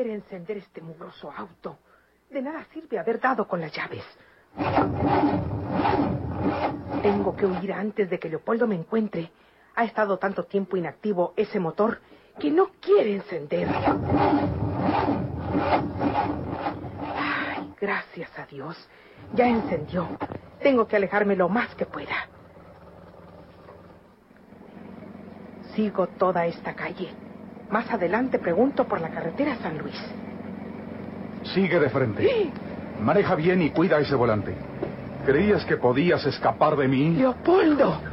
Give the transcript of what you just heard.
quiere encender este mugroso auto. De nada sirve haber dado con las llaves. Tengo que huir antes de que Leopoldo me encuentre. Ha estado tanto tiempo inactivo ese motor que no quiere encender. Ay, gracias a Dios. Ya encendió. Tengo que alejarme lo más que pueda. Sigo toda esta calle. Más adelante pregunto por la carretera San Luis. Sigue de frente. Maneja bien y cuida ese volante. ¿Creías que podías escapar de mí? ¡Leopoldo!